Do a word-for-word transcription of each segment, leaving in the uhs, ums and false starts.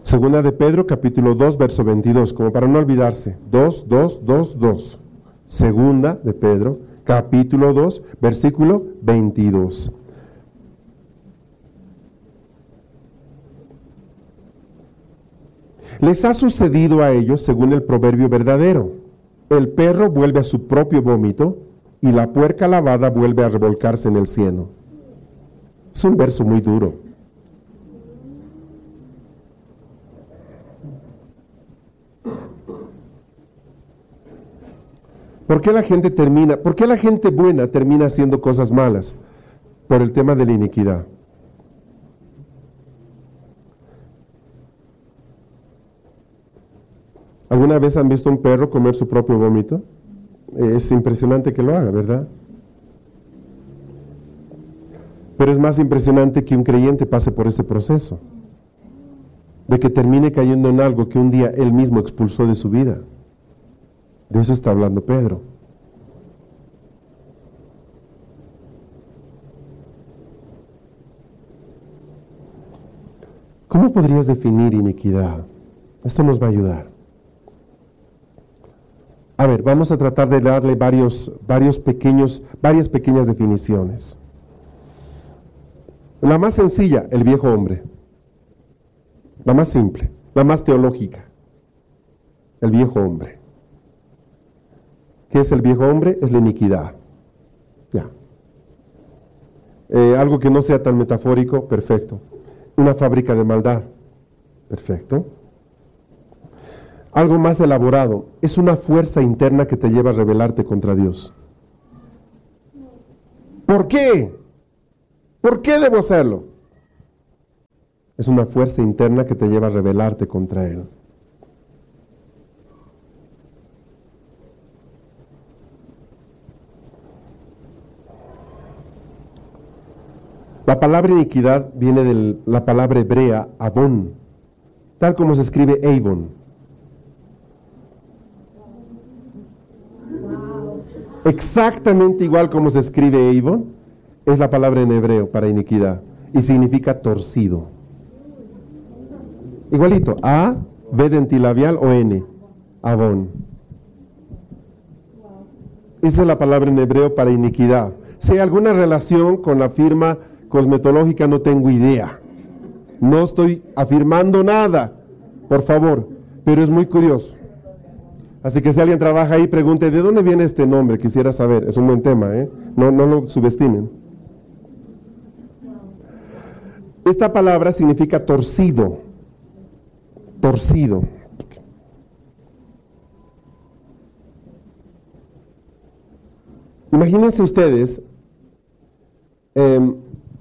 Segunda de Pedro, capítulo dos, verso veintidós, como para no olvidarse. dos, dos, dos, dos. Segunda de Pedro, capítulo dos, versículo veintidós. Les ha sucedido a ellos según el proverbio verdadero. El perro vuelve a su propio vómito y la puerca lavada vuelve a revolcarse en el cieno. Es un verso muy duro. ¿Por qué la gente termina, por qué la gente buena termina haciendo cosas malas? Por el tema de la iniquidad. ¿Alguna vez han visto un perro comer su propio vómito? Es impresionante que lo haga, ¿verdad? Pero es más impresionante que un creyente pase por ese proceso, de que termine cayendo en algo que un día él mismo expulsó de su vida. De eso está hablando Pedro. ¿Cómo podrías definir iniquidad? Esto nos va a ayudar. A ver, vamos a tratar de darle varios, varios pequeños, varias pequeñas definiciones. La más sencilla, el viejo hombre. La más simple, la más teológica, el viejo hombre. ¿Qué es el viejo hombre? Es la iniquidad. Ya. Eh, algo que no sea tan metafórico, perfecto. Una fábrica de maldad, perfecto. Algo más elaborado, es una fuerza interna que te lleva a rebelarte contra Dios. ¿Por qué? ¿Por qué debo hacerlo? Es una fuerza interna que te lleva a rebelarte contra Él. La palabra iniquidad viene de la palabra hebrea avon, tal como se escribe Avon. Exactamente igual como se escribe Avon, es la palabra en hebreo para iniquidad, y significa torcido. Igualito, A, B dentilabial o N, avon. Esa es la palabra en hebreo para iniquidad. Si hay alguna relación con la firma cosmetológica, no tengo idea. No estoy afirmando nada, por favor, pero es muy curioso. Así que si alguien trabaja ahí, pregunte, ¿de dónde viene este nombre? Quisiera saber, es un buen tema, ¿eh? No, no lo subestimen. Esta palabra significa torcido, torcido. Imagínense ustedes eh,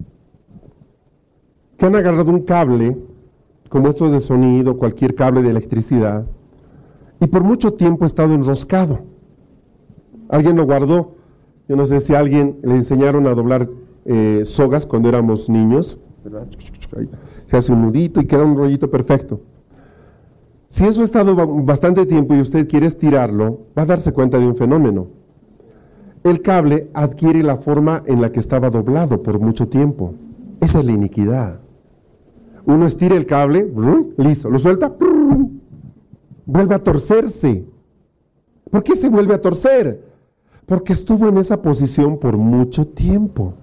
que han agarrado un cable, como estos de sonido, cualquier cable de electricidad, y por mucho tiempo ha estado enroscado. Alguien lo guardó. Yo no sé si a alguien le enseñaron a doblar eh, sogas cuando éramos niños, ¿verdad? Se hace un nudito y queda un rollito perfecto. Si eso ha estado bastante tiempo y usted quiere estirarlo, va a darse cuenta de un fenómeno. El cable adquiere la forma en la que estaba doblado por mucho tiempo. Esa es la iniquidad. Uno estira el cable, brum, listo, lo suelta, brum, vuelve a torcerse. ¿Por qué se vuelve a torcer? Porque estuvo en esa posición por mucho tiempo.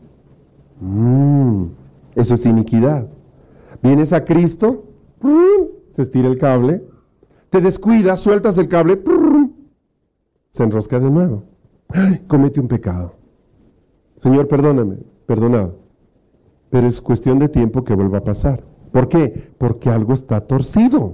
Mm, eso es iniquidad. Vienes a Cristo, brum, se estira el cable, te descuidas, sueltas el cable, brum, se enrosca de nuevo. ¡Ay! Comete un pecado. Señor, perdóname, perdonado. Pero es cuestión de tiempo que vuelva a pasar. ¿Por qué? Porque algo está torcido.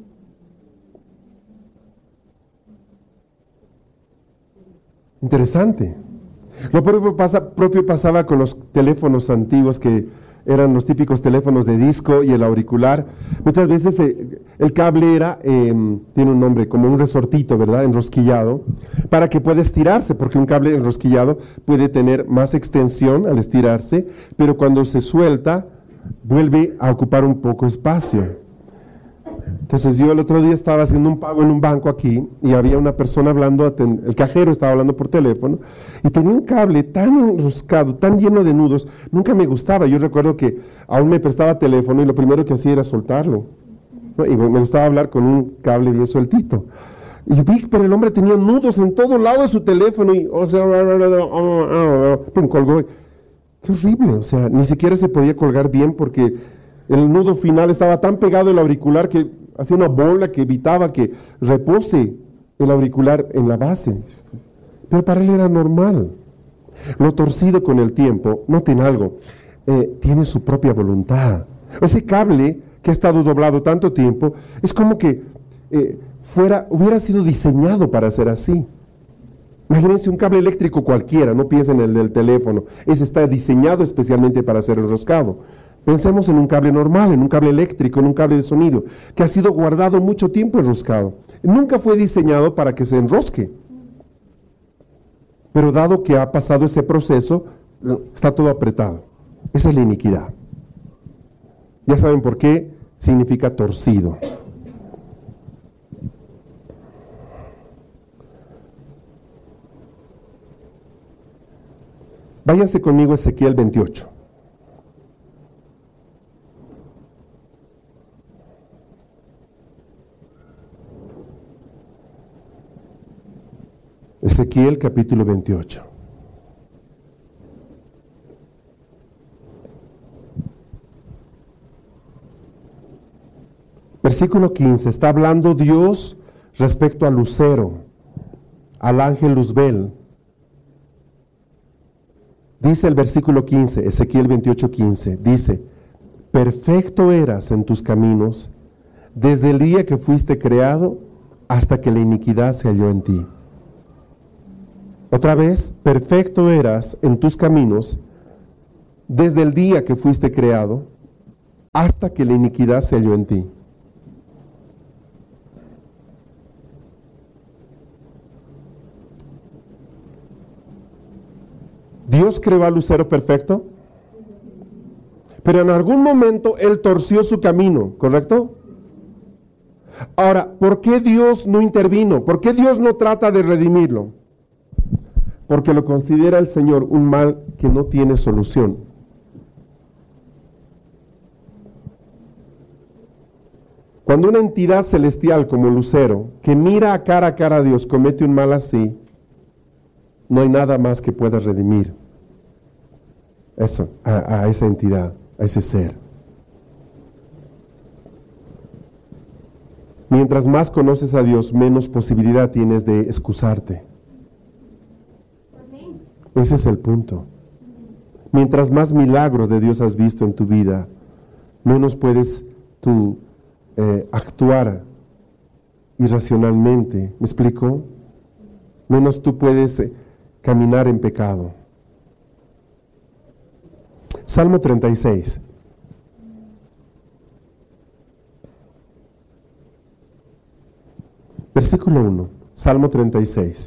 Interesante. Lo propio, pasa, propio pasaba con los teléfonos antiguos que eran los típicos teléfonos de disco y el auricular. Muchas veces eh, el cable era, eh, tiene un nombre, como un resortito, ¿verdad? Enrosquillado, para que pueda estirarse, porque un cable enrosquillado puede tener más extensión al estirarse, pero cuando se suelta, vuelve a ocupar un poco espacio. Entonces yo el otro día estaba haciendo un pago en un banco aquí y había una persona hablando, el cajero estaba hablando por teléfono y tenía un cable tan enroscado, tan lleno de nudos, nunca me gustaba. Yo recuerdo que aún me prestaba teléfono y lo primero que hacía era soltarlo. ¿no? Y me gustaba hablar con un cable bien sueltito. Y yo vi, pero el hombre tenía nudos en todo lado de su teléfono y o sea, pum, colgó. Qué horrible, o sea, ni siquiera se podía colgar bien porque el nudo final estaba tan pegado al auricular que hacía una bola que evitaba que repose el auricular en la base. Pero para él era normal. Lo torcido con el tiempo, noten algo, eh, tiene su propia voluntad. Ese cable que ha estado doblado tanto tiempo, es como que eh, fuera, hubiera sido diseñado para ser así. Imagínense un cable eléctrico cualquiera, no piensen en el del teléfono, ese está diseñado especialmente para ser enroscado. Pensemos en un cable normal, en un cable eléctrico, en un cable de sonido, que ha sido guardado mucho tiempo enroscado. Nunca fue diseñado para que se enrosque. Pero dado que ha pasado ese proceso, está todo apretado. Esa es la iniquidad. Ya saben por qué significa torcido. Váyanse conmigo a Ezequiel veintiocho. Ezequiel capítulo veintiocho. Versículo quince, está hablando Dios respecto al lucero, al ángel Luzbel. Dice el versículo quince, Ezequiel veintiocho, quince, dice, perfecto eras en tus caminos, desde el día que fuiste creado hasta que la iniquidad se halló en ti. Otra vez, perfecto eras en tus caminos, desde el día que fuiste creado hasta que la iniquidad se halló en ti. Dios creó al lucero perfecto, pero en algún momento él torció su camino, ¿correcto? Ahora, ¿por qué Dios no intervino? ¿Por qué Dios no trata de redimirlo? Porque lo considera el Señor un mal que no tiene solución. Cuando una entidad celestial como Lucero, que mira a cara a cara a Dios, comete un mal así, no hay nada más que pueda redimir eso, a, a esa entidad, a ese ser. Mientras más conoces a Dios, menos posibilidad tienes de excusarte. Ese es el punto. Mientras más milagros de Dios has visto en tu vida, menos puedes tú eh, actuar irracionalmente. ¿Me explico? Menos tú puedes eh, caminar en pecado. Salmo treinta y seis. Versículo uno. Salmo treinta y seis.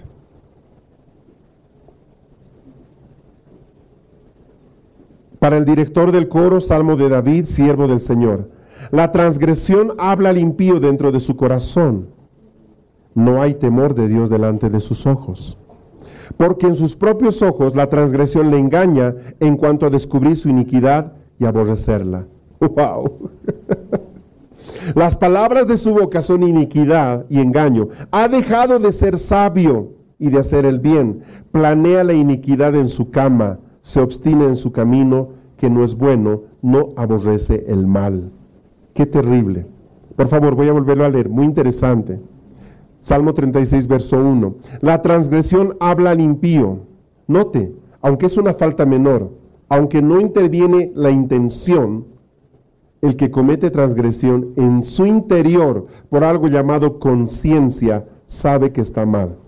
Para el director del coro, Salmo de David, siervo del Señor. La transgresión habla al impío dentro de su corazón. No hay temor de Dios delante de sus ojos. Porque en sus propios ojos la transgresión le engaña en cuanto a descubrir su iniquidad y aborrecerla. ¡Wow! Las palabras de su boca son iniquidad y engaño. Ha dejado de ser sabio y de hacer el bien. Planea la iniquidad en su cama. Se obstina en su camino, que no es bueno, no aborrece el mal. Qué terrible. Por favor, voy a volverlo a leer, muy interesante. Salmo treinta y seis, verso uno. La transgresión habla al impío. Note, aunque es una falta menor, aunque no interviene la intención, el que comete transgresión en su interior por algo llamado conciencia, sabe que está mal.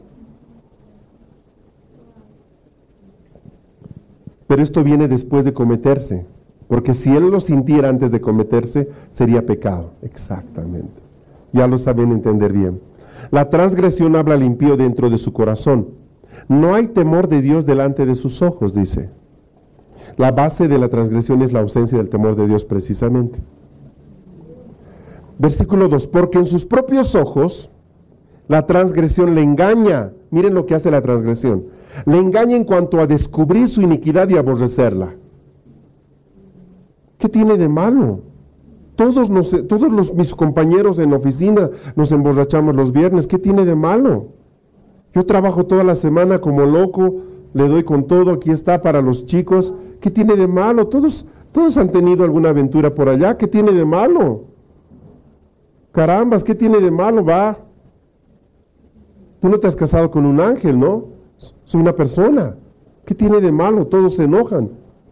Pero esto viene después de cometerse, porque si él lo sintiera antes de cometerse, sería pecado. Exactamente. Ya lo saben entender bien. La transgresión habla al impío dentro de su corazón. No hay temor de Dios delante de sus ojos, dice. La base de la transgresión es la ausencia del temor de Dios precisamente. Versículo dos. Porque en sus propios ojos la transgresión le engaña. Miren lo que hace la transgresión. Le engaña en cuanto a descubrir su iniquidad y aborrecerla. ¿Qué tiene de malo? Todos, nos, todos los, mis compañeros en la oficina nos emborrachamos los viernes. ¿Qué tiene de malo? Yo trabajo toda la semana como loco, le doy con todo, aquí está para los chicos. ¿Qué tiene de malo? Todos, todos han tenido alguna aventura por allá. ¿Qué tiene de malo? Carambas, ¿qué tiene de malo? Va. Tú no te has casado con un ángel, ¿no? Soy una persona. ¿Qué tiene de malo? Todos se enojan.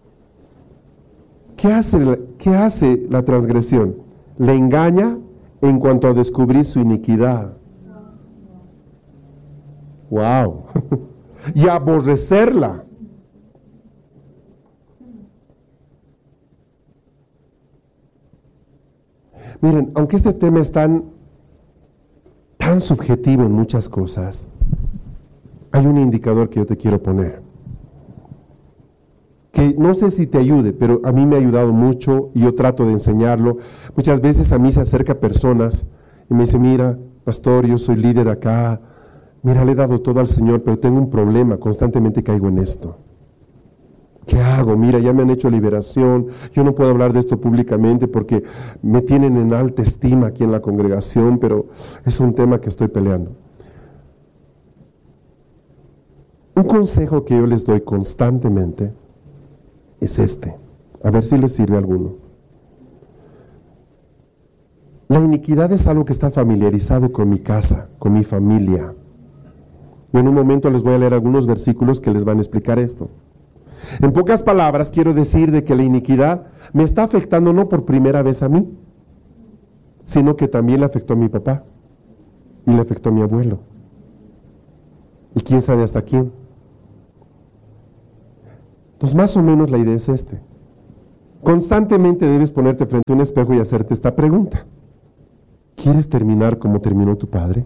¿Qué hace, qué hace la transgresión? Le engaña en cuanto a descubrir su iniquidad. ¡Wow! Y aborrecerla. Miren, aunque este tema es tan, tan subjetivo en muchas cosas, hay un indicador que yo te quiero poner, que no sé si te ayude, pero a mí me ha ayudado mucho y yo trato de enseñarlo. Muchas veces a mí se acerca personas y me dice, mira, pastor, yo soy líder acá, mira, le he dado todo al Señor, pero tengo un problema, constantemente caigo en esto. ¿Qué hago? Mira, ya me han hecho liberación, yo no puedo hablar de esto públicamente porque me tienen en alta estima aquí en la congregación, pero es un tema que estoy peleando. Un consejo que yo les doy constantemente es este, a ver si les sirve a alguno. La iniquidad es algo que está familiarizado con mi casa, con mi familia. Y en un momento les voy a leer algunos versículos que les van a explicar esto. En pocas palabras, quiero decir de que la iniquidad me está afectando no por primera vez a mí, sino que también le afectó a mi papá y le afectó a mi abuelo. Y quién sabe hasta quién. Entonces, más o menos la idea es este. Constantemente debes ponerte frente a un espejo y hacerte esta pregunta. ¿Quieres terminar como terminó tu padre?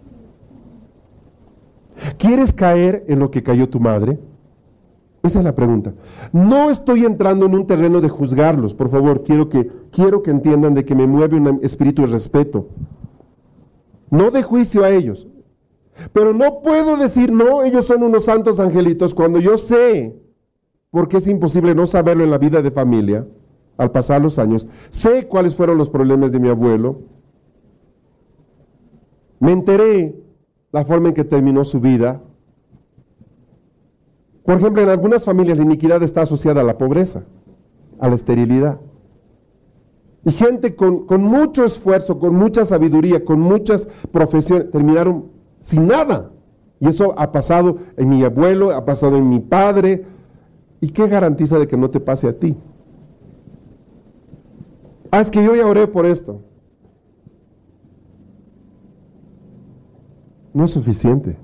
¿Quieres caer en lo que cayó tu madre? Esa es la pregunta. No estoy entrando en un terreno de juzgarlos, por favor, quiero que, quiero que entiendan de que me mueve un espíritu de respeto. No de juicio a ellos. Pero no puedo decir, no, ellos son unos santos angelitos, cuando yo sé, porque es imposible no saberlo en la vida de familia, al pasar los años, sé cuáles fueron los problemas de mi abuelo, me enteré la forma en que terminó su vida. Por ejemplo, en algunas familias la iniquidad está asociada a la pobreza, a la esterilidad. Y gente con, con mucho esfuerzo, con mucha sabiduría, con muchas profesiones, terminaron sin nada. Y eso ha pasado en mi abuelo, ha pasado en mi padre. ¿Y qué garantiza de que no te pase a ti? Ah, es que yo ya oré por esto. No es suficiente.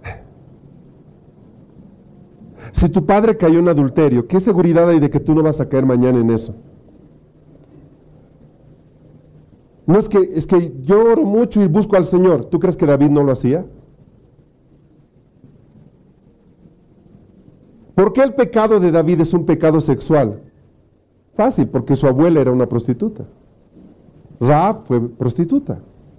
Si tu padre cayó en adulterio, ¿qué seguridad hay de que tú no vas a caer mañana en eso? No es que, es que yo oro mucho y busco al Señor. ¿Tú crees que David no lo hacía? ¿Por qué el pecado de David es un pecado sexual? Fácil, porque su abuela era una prostituta. Rahab fue prostituta.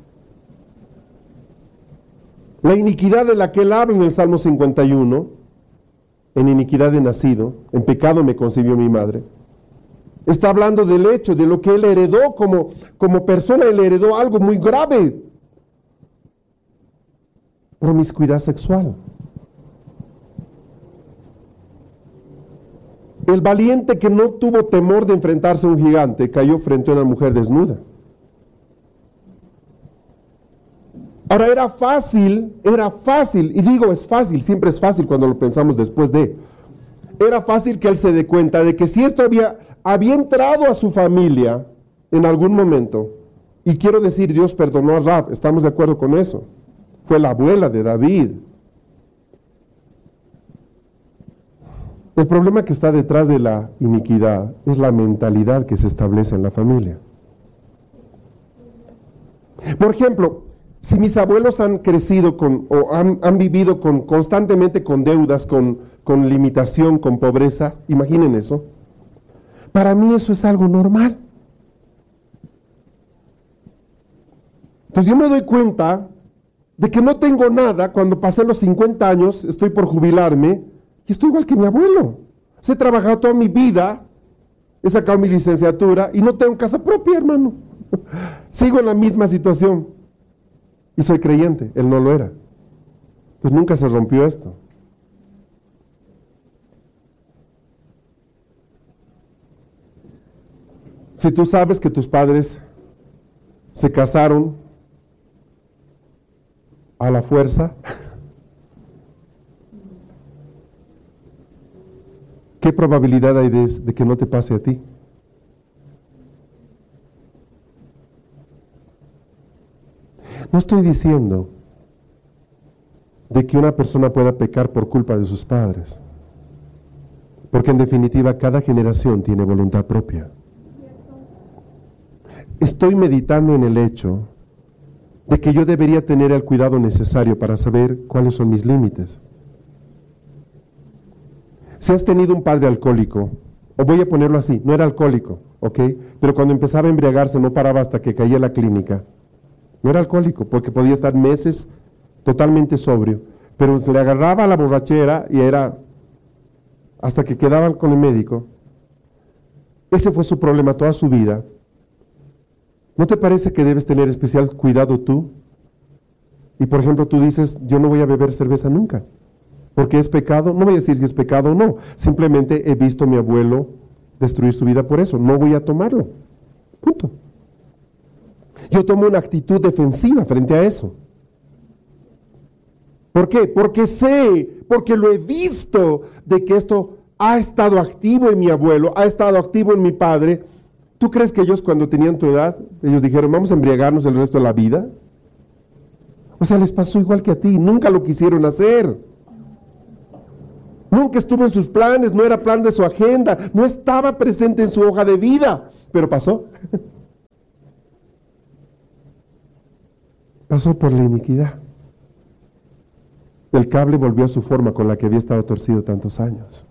La iniquidad de la que él habla en el Salmo cincuenta y uno, en iniquidad he nacido, en pecado me concibió mi madre, está hablando del hecho, de lo que él heredó como, como persona. Él heredó algo muy grave: promiscuidad sexual. El valiente que no tuvo temor de enfrentarse a un gigante cayó frente a una mujer desnuda. Ahora, era fácil, era fácil, y digo es fácil, siempre es fácil cuando lo pensamos después de, era fácil que él se dé cuenta de que si esto había, había entrado a su familia en algún momento, y quiero decir, Dios perdonó a Rahab, estamos de acuerdo con eso, fue la abuela de David. El problema que está detrás de la iniquidad es la mentalidad que se establece en la familia. Por ejemplo, si mis abuelos han crecido con, o han, han vivido con, constantemente con deudas, con, con limitación, con pobreza, imaginen eso. Para mí eso es algo normal. Entonces yo me doy cuenta de que no tengo nada cuando pasé los cincuenta años, estoy por jubilarme, y estoy igual que mi abuelo. He trabajado toda mi vida, he sacado mi licenciatura y no tengo casa propia, hermano. Sigo en la misma situación y soy creyente, él no lo era. Pues nunca se rompió esto. Si tú sabes que tus padres se casaron a la fuerza, ¿qué probabilidad hay de, de que no te pase a ti? No estoy diciendo de que una persona pueda pecar por culpa de sus padres, porque en definitiva cada generación tiene voluntad propia. Estoy meditando en el hecho de que yo debería tener el cuidado necesario para saber cuáles son mis límites. Si has tenido un padre alcohólico, o voy a ponerlo así, no era alcohólico, ¿ok? Pero cuando empezaba a embriagarse no paraba hasta que caía a la clínica. No era alcohólico, porque podía estar meses totalmente sobrio, pero se le agarraba a la borrachera y era hasta que quedaban con el médico. Ese fue su problema toda su vida. ¿No te parece que debes tener especial cuidado tú? Y por ejemplo tú dices, yo no voy a beber cerveza nunca, porque es pecado. No voy a decir si es pecado o no, simplemente he visto a mi abuelo destruir su vida por eso, no voy a tomarlo, punto. Yo tomo una actitud defensiva frente a eso. ¿Por qué? Porque sé, porque lo he visto de que esto ha estado activo en mi abuelo, ha estado activo en mi padre. ¿Tú crees que ellos cuando tenían tu edad, ellos dijeron, vamos a embriagarnos el resto de la vida? O sea, les pasó igual que a ti, nunca lo quisieron hacer. Nunca estuvo en sus planes, no era plan de su agenda, no estaba presente en su hoja de vida, pero pasó. Pasó por la iniquidad. El cable volvió a su forma con la que había estado torcido tantos años.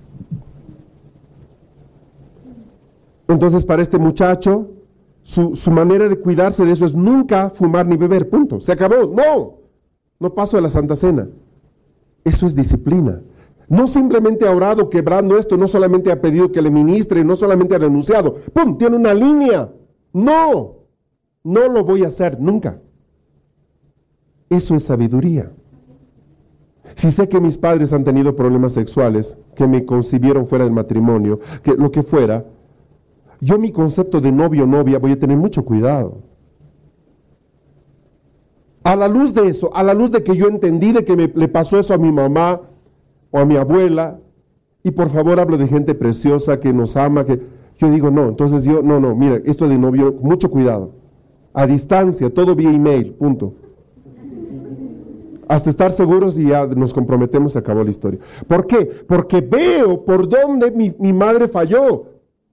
Entonces para este muchacho, su, su manera de cuidarse de eso es nunca fumar ni beber, punto. Se acabó, no, no paso de la Santa Cena. Eso es disciplina. No simplemente ha orado quebrando esto, no solamente ha pedido que le ministre, no solamente ha renunciado, ¡pum!, tiene una línea. No, no lo voy a hacer nunca. Eso es sabiduría. Si sé que mis padres han tenido problemas sexuales, que me concibieron fuera del matrimonio, que lo que fuera, yo mi concepto de novio o novia voy a tener mucho cuidado. A la luz de eso, a la luz de que yo entendí de que me, le pasó eso a mi mamá o a mi abuela, y por favor hablo de gente preciosa que nos ama, que yo digo no, entonces yo, no, no, mira, esto de novio, mucho cuidado. A distancia, todo vía email, punto. Hasta estar seguros y ya nos comprometemos, se acabó la historia. ¿Por qué? Porque veo por dónde mi, mi madre falló.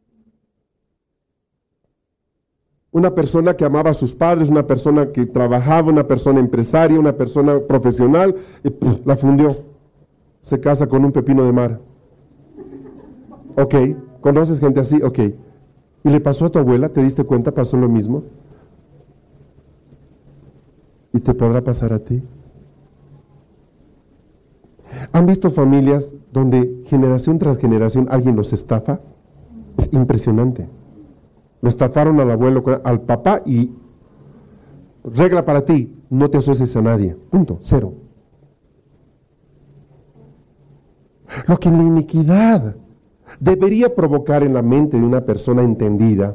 Una persona que amaba a sus padres, una persona que trabajaba, una persona empresaria, una persona profesional, y puf, la fundió. Se casa con un pepino de mar. Ok, ¿conoces gente así? Ok. ¿Y le pasó a tu abuela? ¿Te diste cuenta? ¿Pasó lo mismo? ¿Y te podrá pasar a ti? ¿Han visto familias donde generación tras generación alguien los estafa? Es impresionante. Lo estafaron al abuelo, al papá, y regla para ti, no te asocies a nadie. Punto, cero. Lo que en la iniquidad debería provocar en la mente de una persona entendida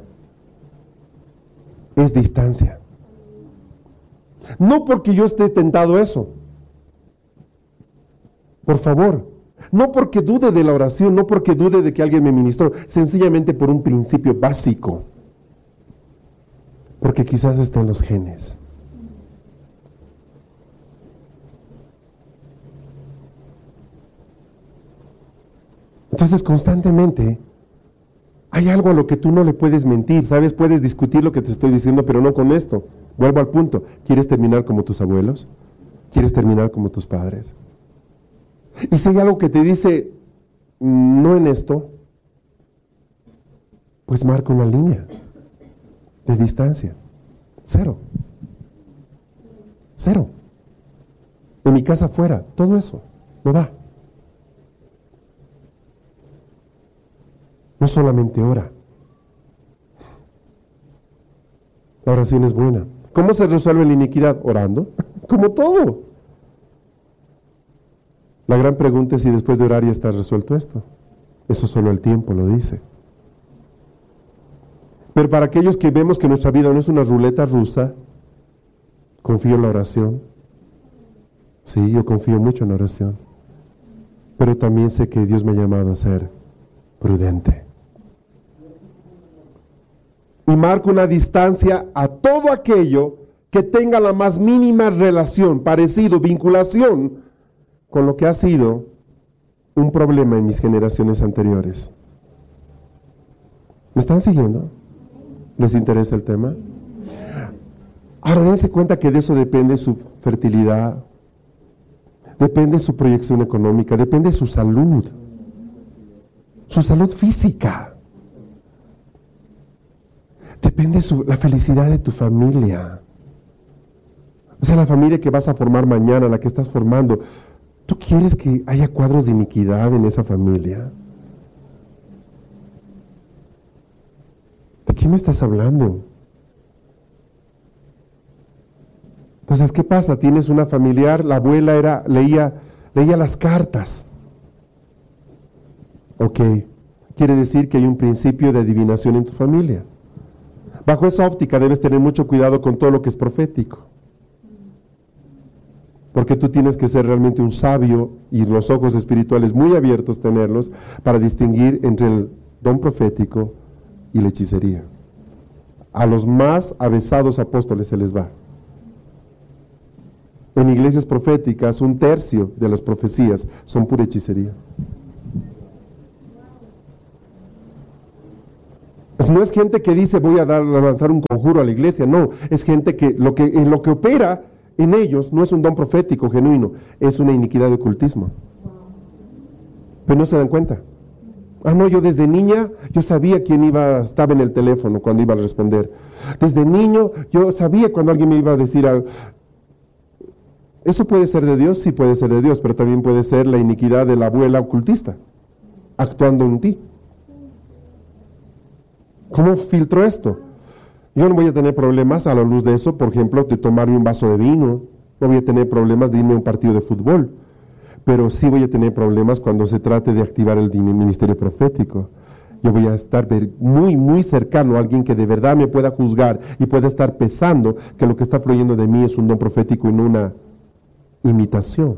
es distancia. No porque yo esté tentado a eso. Por favor, no porque dude de la oración, no porque dude de que alguien me ministró, sencillamente por un principio básico. Porque quizás está en los genes. Entonces constantemente hay algo a lo que tú no le puedes mentir, ¿sabes? Puedes discutir lo que te estoy diciendo, pero no con esto. Vuelvo al punto. ¿Quieres terminar como tus abuelos? ¿Quieres terminar como tus padres? Y si hay algo que te dice, no en esto, pues marca una línea de distancia. Cero. Cero. En mi casa fuera, todo eso, no va. No solamente ora. La oración es buena. ¿Cómo se resuelve la iniquidad? Orando, como todo. La gran pregunta es si después de orar ya está resuelto esto. Eso solo el tiempo lo dice. Pero para aquellos que vemos que nuestra vida no es una ruleta rusa, confío en la oración. Sí, yo confío mucho en la oración. Pero también sé que Dios me ha llamado a ser prudente. Y marco una distancia a todo aquello que tenga la más mínima relación, parecido, vinculación con lo que ha sido un problema en mis generaciones anteriores. ¿Me están siguiendo? ¿Les interesa el tema? Ahora dense cuenta que de eso depende su fertilidad, depende su proyección económica, depende su salud, su salud física, depende su, la felicidad de tu familia. O sea, la familia que vas a formar mañana, la que estás formando, ¿tú quieres que haya cuadros de iniquidad en esa familia? ¿De qué me estás hablando? Entonces, ¿qué pasa? Tienes una familiar, la abuela era, leía, leía las cartas. Ok, quiere decir que hay un principio de adivinación en tu familia. Bajo esa óptica debes tener mucho cuidado con todo lo que es profético. Porque tú tienes que ser realmente un sabio y los ojos espirituales muy abiertos tenerlos para distinguir entre el don profético y la hechicería. A los más avesados apóstoles se les va. En iglesias proféticas, un tercio de las profecías son pura hechicería. No es gente que dice voy a dar, a lanzar un conjuro a la iglesia, no, es gente que lo que en lo que opera en ellos no es un don profético genuino, es una iniquidad de ocultismo. Pero no se dan cuenta. Ah, no, yo desde niña, yo sabía quién iba, estaba en el teléfono cuando iba a responder. Desde niño, yo sabía cuando alguien me iba a decir algo. ¿Eso puede ser de Dios? Sí puede ser de Dios, pero también puede ser la iniquidad de la abuela ocultista, actuando en ti. ¿Cómo filtro esto? Yo no voy a tener problemas a la luz de eso, por ejemplo, de tomarme un vaso de vino, no voy a tener problemas de irme a un partido de fútbol, pero sí voy a tener problemas cuando se trate de activar el ministerio profético. Yo voy a estar muy, muy cercano a alguien que de verdad me pueda juzgar y pueda estar pesando que lo que está fluyendo de mí es un don profético y no una imitación.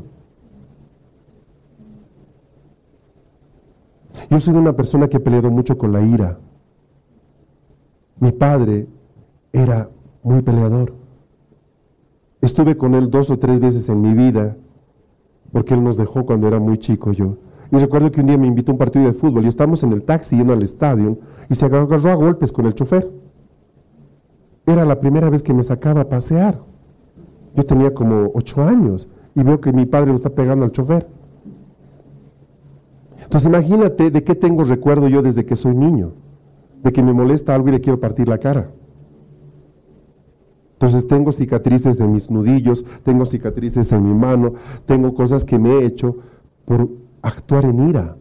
Yo soy una persona que he peleado mucho con la ira. Mi padre era muy peleador. Estuve con él dos o tres veces en mi vida, porque él nos dejó cuando era muy chico yo. Y recuerdo que un día me invitó a un partido de fútbol y estábamos en el taxi yendo al estadio y se agarró a golpes con el chofer. Era la primera vez que me sacaba a pasear. Yo tenía como ocho años y veo que mi padre le está pegando al chofer. Entonces imagínate de qué tengo recuerdo yo desde que soy niño, de que me molesta algo y le quiero partir la cara. Entonces tengo cicatrices en mis nudillos, tengo cicatrices en mi mano, tengo cosas que me he hecho por actuar en ira.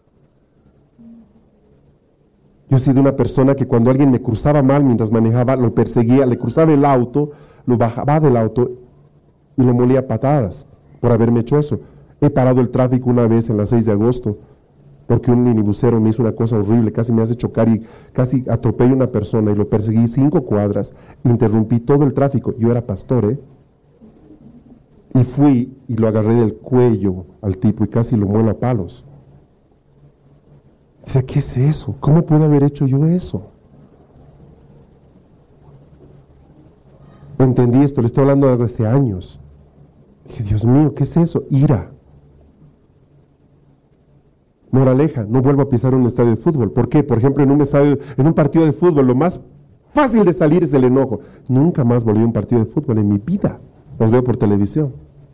Yo he sido una persona que cuando alguien me cruzaba mal mientras manejaba, lo perseguía, le cruzaba el auto, lo bajaba del auto y lo molía a patadas por haberme hecho eso. He parado el tráfico una vez en la seis de agosto porque un minibusero me hizo una cosa horrible, casi me hace chocar y casi atropellé a una persona y lo perseguí cinco cuadras, interrumpí todo el tráfico. Yo era pastor, ¿eh? Y fui y lo agarré del cuello al tipo y casi lo muelo a palos. Dice, ¿qué es eso? ¿Cómo puedo haber hecho yo eso? Entendí esto, le estoy hablando de algo hace años. Dije, Dios mío, ¿qué es eso? Ira. Moraleja, no vuelvo a pisar un estadio de fútbol. ¿Por qué? Por ejemplo, en un estadio, en un partido de fútbol, lo más fácil de salir es el enojo. Nunca más volví a un partido de fútbol en mi vida. Los veo por televisión.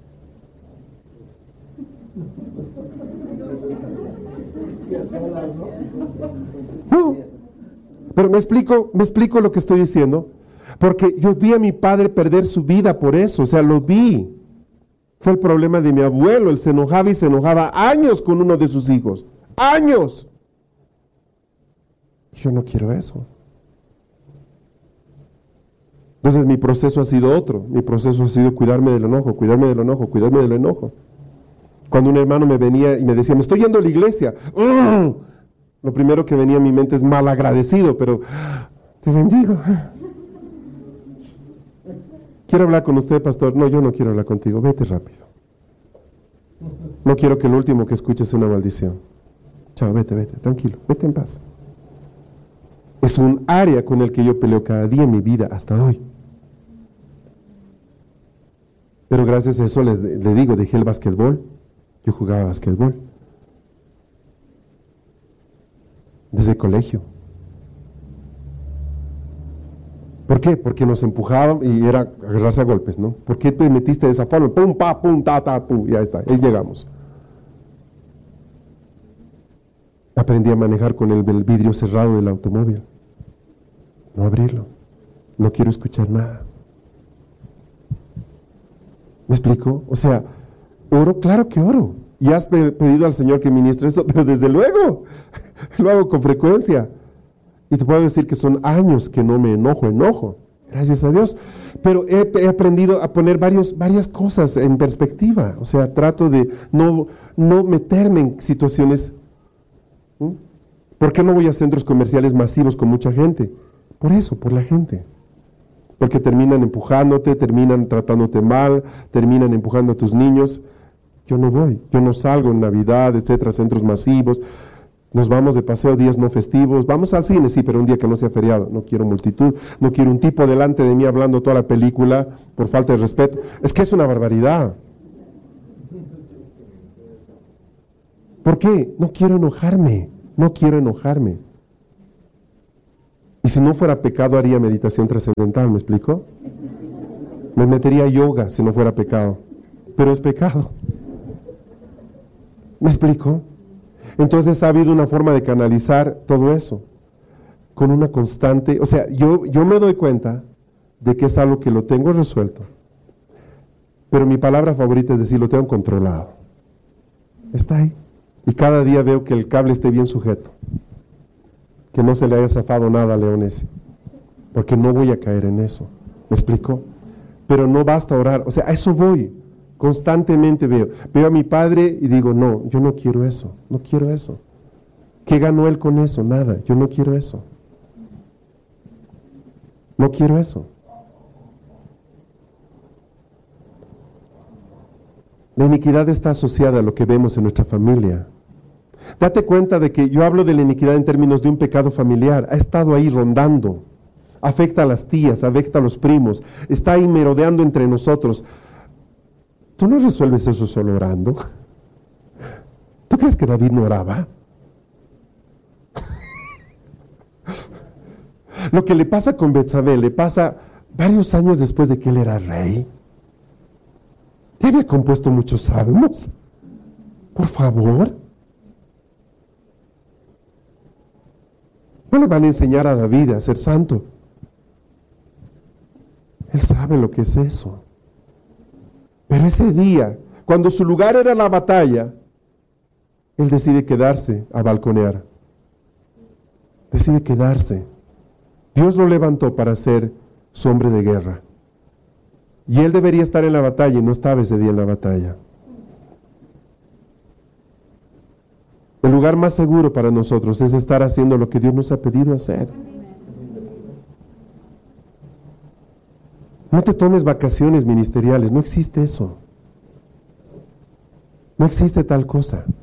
No, pero me explico, me explico lo que estoy diciendo, porque yo vi a mi padre perder su vida por eso, o sea, lo vi. Fue el problema de mi abuelo, él se enojaba y se enojaba años con uno de sus hijos, años. Yo no quiero eso. Entonces mi proceso ha sido otro, mi proceso ha sido cuidarme del enojo, cuidarme del enojo, cuidarme del enojo. Cuando un hermano me venía y me decía, me estoy yendo a la iglesia, ¡uh! Lo primero que venía a mi mente es mal agradecido, pero te bendigo. ¿Quiero hablar con usted, pastor? No, yo no quiero hablar contigo, vete rápido. No quiero que lo último que escuches sea una maldición. Chao, vete, vete, tranquilo, vete en paz. Es un área con el que yo peleo cada día en mi vida hasta hoy. Pero gracias a eso le, le digo, dejé el básquetbol. Yo jugaba básquetbol. Desde el colegio. ¿Por qué? Porque nos empujaban y era agarrarse a golpes, ¿no? ¿Por qué te metiste de esa forma? Pum, pa, pum, ta, ta, pum, y ahí está, ahí llegamos. Aprendí a manejar con el, el vidrio cerrado del automóvil. No abrirlo. No quiero escuchar nada. ¿Me explico? O sea, oro, claro que oro. Y has pedido al Señor que ministre eso, pero desde luego, lo hago con frecuencia. Y te puedo decir que son años que no me enojo, enojo, gracias a Dios. Pero he, he aprendido a poner varios, varias cosas en perspectiva. O sea, trato de no, no meterme en situaciones. ¿Mm? ¿Por qué no voy a centros comerciales masivos con mucha gente? Por eso, por la gente. Porque terminan empujándote, terminan tratándote mal, terminan empujando a tus niños. Yo no voy, yo no salgo en Navidad, etcétera, centros masivos. Nos vamos de paseo días no festivos, vamos al cine, sí, pero un día que no sea feriado. No quiero multitud, no quiero un tipo delante de mí hablando toda la película por falta de respeto. Es que es una barbaridad. ¿Por qué? No quiero enojarme, no quiero enojarme. Y si no fuera pecado haría meditación trascendental, ¿me explico? Me metería a yoga si no fuera pecado, pero es pecado. ¿Me explico? Entonces ha habido una forma de canalizar todo eso, con una constante, o sea, yo, yo me doy cuenta de que es algo que lo tengo resuelto, pero mi palabra favorita es decir, lo tengo controlado. Está ahí. Y cada día veo que el cable esté bien sujeto, que no se le haya zafado nada a León ese, porque no voy a caer en eso. ¿Me explico? Pero no basta orar, o sea, a eso voy. Constantemente veo, veo a mi padre y digo, no, yo no quiero eso, no quiero eso. ¿Qué ganó él con eso? Nada, yo no quiero eso. No quiero eso. La iniquidad está asociada a lo que vemos en nuestra familia. Date cuenta de que yo hablo de la iniquidad en términos de un pecado familiar, ha estado ahí rondando, afecta a las tías, afecta a los primos, está ahí merodeando entre nosotros. ¿Tú no resuelves eso solo orando? ¿Tú crees que David no oraba? Lo que le pasa con Betsabé le pasa varios años después de que él era rey. ¿Ya había compuesto muchos salmos? Por favor. No le van a enseñar a David a ser santo. Él sabe lo que es eso. Pero ese día, cuando su lugar era la batalla, él decide quedarse a balconear. Decide quedarse. Dios lo levantó para ser su hombre de guerra. Y él debería estar en la batalla y no estaba ese día en la batalla. El lugar más seguro para nosotros es estar haciendo lo que Dios nos ha pedido hacer. No te tomes vacaciones ministeriales, no existe eso. No existe tal cosa.